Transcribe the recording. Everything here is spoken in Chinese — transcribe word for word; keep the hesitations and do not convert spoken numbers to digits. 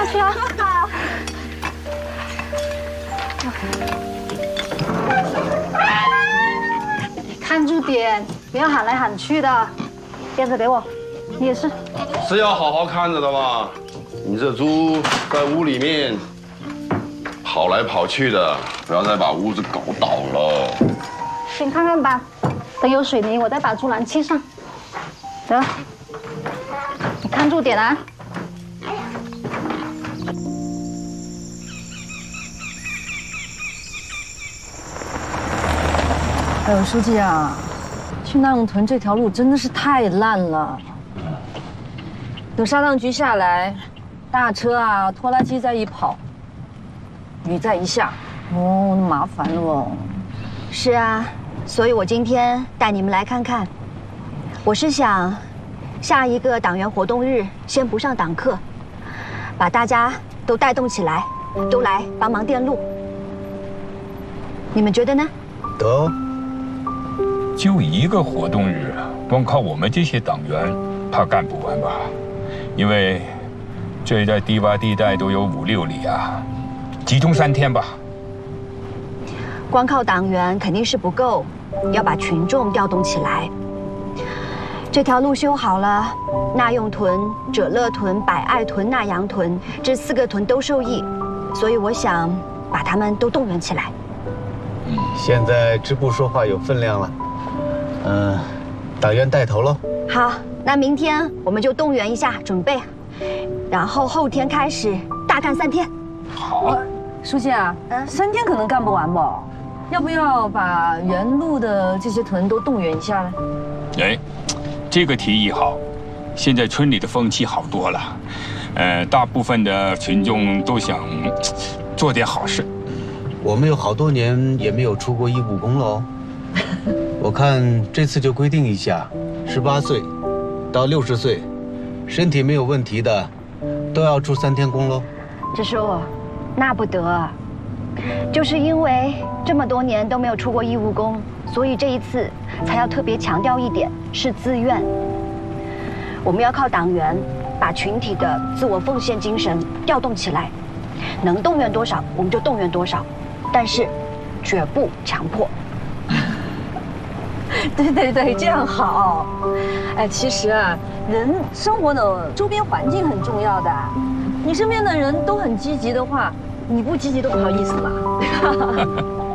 下去啊！好。看住点，不要喊来喊去的。鞭子给我，你也是。 是要好好看着的吧？你这猪在屋里面跑来跑去的，不要再把屋子搞倒了。 先看看吧，等有水泥，我再把猪栏砌上。得，你看住点啊！ 哎呦，书记啊，去纳永屯这条路真的是太烂了。等沙当局下来，大车啊、拖拉机再一跑，雨再一下，哦，那麻烦了哦。 是啊，所以我今天带你们来看看。我是想，下一个党员活动日先不上党课，把大家都带动起来，都来帮忙垫路。你们觉得呢？ 得哦。 就一个活动日，光靠我们这些党员，怕干不完吧？因为这一带低洼地带都有五六里啊，集中三天吧。 光靠党员肯定是不够，要把群众调动起来。这条路修好了，纳用屯、者乐屯、百爱屯、纳阳屯这四个屯都受益，所以我想把他们都动员起来。 嗯，现在支部说话有分量了。嗯，党员带头喽。 好，那明天我们就动员一下，准备，然后后天开始大干三天。 好， 书记啊，嗯，三天可能干不完吧？要不要把原路的这些屯都动员一下呢？ 哎，这个提议好。现在村里的风气好多了，呃，大部分的群众都想做点好事。 我们有好多年也没有出过义务工了哦。我看这次就规定一下，十八岁到六十岁，身体没有问题的，都要出三天工喽。 支书，那不得，就是因为这么多年都没有出过义务工，所以这一次才要特别强调一点，是自愿。我们要靠党员把群体的自我奉献精神调动起来，能动员多少我们就动员多少，但是绝不强迫。 对对对，这样好。哎，其实啊，人生活的周边环境很重要的。你身边的人都很积极的话，你不积极都不好意思嘛。